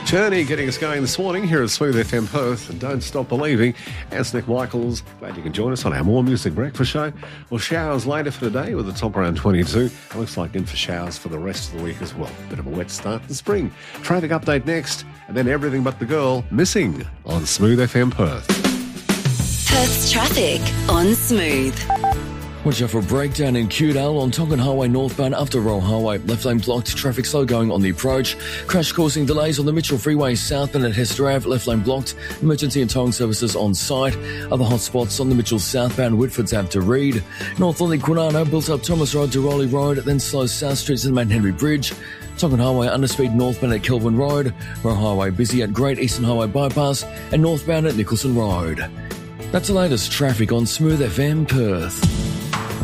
Journey getting us going this morning here at Smooth FM Perth. And don't stop believing. As Nick Michaels, glad you can join us on our More Music Breakfast show. Well, showers later for today with the top around 22. It looks like in for showers for the rest of the week as well. Bit of a wet start in spring. Traffic update next. And then everything but the girl missing on Smooth FM Perth. Perth's traffic on Smooth. Watch out for a breakdown in Cudale on Tongan Highway northbound up the Royal Highway. Left lane blocked, traffic slow going on the approach. Crash causing delays on the Mitchell Freeway southbound at Hester Ave. Left lane blocked. Emergency and towing services on site. Other hotspots on the Mitchell southbound Whitford's Ave to Reed. North on the Quinano built up Thomas Road to Rowley Road, then slows South Street to the Mount Henry Bridge. Tongan Highway underspeed northbound at Kelvin Road. Royal Highway busy at Great Eastern Highway Bypass and northbound at Nicholson Road. That's the latest traffic on Smooth FM Perth.